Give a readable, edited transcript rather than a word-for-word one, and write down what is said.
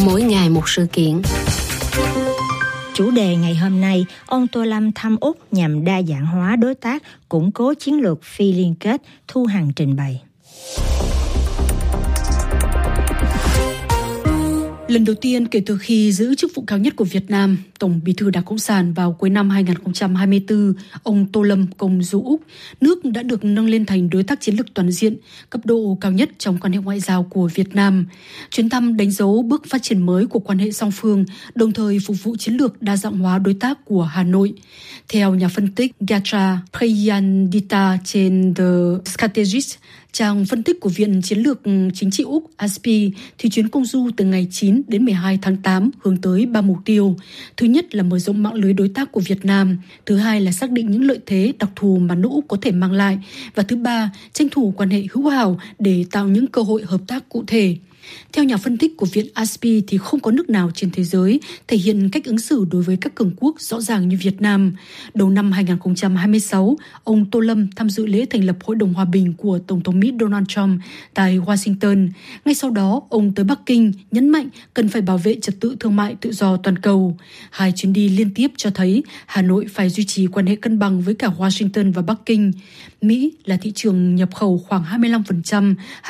mỗi ngày một sự kiện. Chủ đề ngày hôm nay, ông Tô Lâm thăm Úc nhằm đa dạng hóa đối tác, củng cố chiến lược phi liên kết, Thu Hằng trình bày. Lần đầu tiên kể từ khi giữ chức vụ cao nhất của Việt Nam, Tổng Bí thư Đảng Cộng sản vào cuối năm 2024, ông Tô Lâm công du Úc, nước đã được nâng lên thành đối tác chiến lược toàn diện, cấp độ cao nhất trong quan hệ ngoại giao của Việt Nam. Chuyến thăm đánh dấu bước phát triển mới của quan hệ song phương, đồng thời phục vụ chiến lược đa dạng hóa đối tác của Hà Nội. Theo nhà phân tích Gatra Prayandita trên The Strategist, trang phân tích của Viện Chiến lược Chính trị Úc ASPI, thì chuyến công du từ ngày 9 đến 12 tháng 8 hướng tới 3 mục tiêu. Thứ nhất là mở rộng mạng lưới đối tác của Việt Nam. Thứ hai là xác định những lợi thế đặc thù mà nước Úc có thể mang lại. Và thứ ba, tranh thủ quan hệ hữu hảo để tạo những cơ hội hợp tác cụ thể. Theo nhà phân tích của Viện ASPI thì không có nước nào trên thế giới thể hiện cách ứng xử đối với các cường quốc rõ ràng như Việt Nam. Đầu năm 2026, ông Tô Lâm tham dự lễ thành lập Hội đồng Hòa bình của Tổng thống Mỹ Donald Trump tại Washington. Ngay sau đó, ông tới Bắc Kinh nhấn mạnh cần phải bảo vệ trật tự thương mại tự do toàn cầu. Hai chuyến đi liên tiếp cho thấy Hà Nội phải duy trì quan hệ cân bằng với cả Washington và Bắc Kinh. Mỹ là thị trường nhập khẩu khoảng 25%,